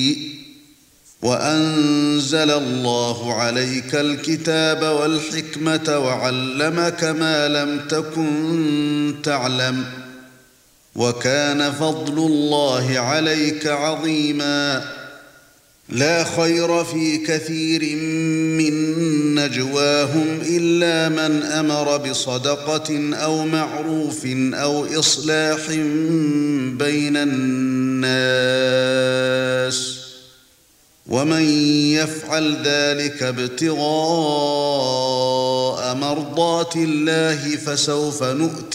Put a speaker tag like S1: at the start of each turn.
S1: وأنزل الله عليك الكتاب والحكمة وعلمك ما لم تكن تعلم وكان فضل الله عليك عظيما لا خير في كثير من نجواهم إلا من أمر بصدقة أو معروف أو إصلاح بين الناس ومن يفعل ذلك ابتغاء مرضات الله فسوف نؤتيه